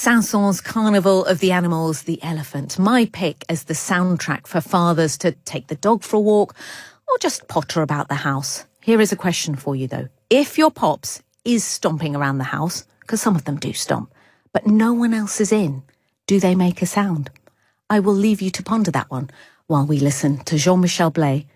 Saint-Saëns' Carnival of the Animals, The Elephant, my pick as the soundtrack for fathers to take the dog for a walk or just potter about the house. Here is a question for you, though. If your pops is stomping around the house, because some of them do stomp, but no one else is in, do they make a sound? I will leave you to ponder that one while we listen to Jean-Michel Blay